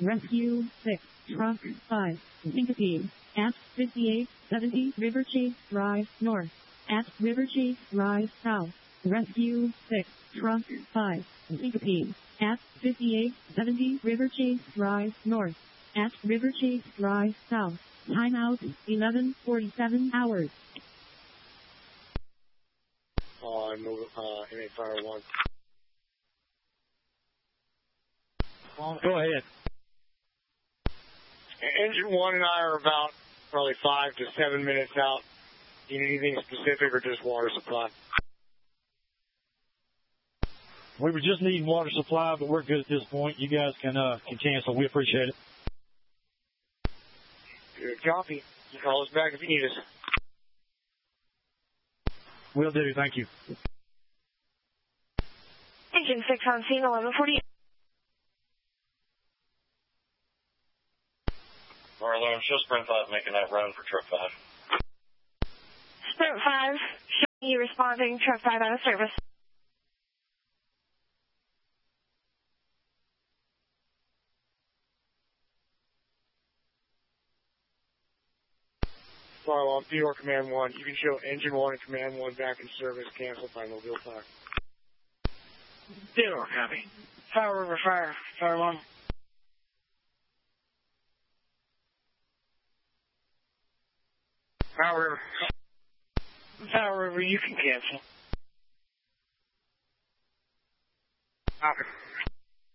Rescue 6, Truck 5, syncope, at 5870 River Chase Drive North, at River Chase Drive South. Rescue 6, Truck 5, syncope, at 5870 River Chase Drive North, at River Chase Drive South. Timeout 11:47 hours. MA Fire 1. Go ahead. Engine 1 and I are about probably 5 to 7 minutes out. Do you need anything specific or just water supply? We were just needing water supply, but we're good at this point. You guys can cancel. We appreciate it. Good copy. You call us back if you need us. Will do. Thank you. Engine 6 on scene, 11:40. Marlon, show Sprint 5 making that run for Truck 5. Sprint 5, showing you responding, Truck 5 out of service. Follow on Theodore Command 1. You can show Engine 1 and Command 1 back in service. Cancel by Mobile Fire. Theodore, copy. Fire River Fire. Fire 1. Fire River. Fire River, you can cancel. Copy.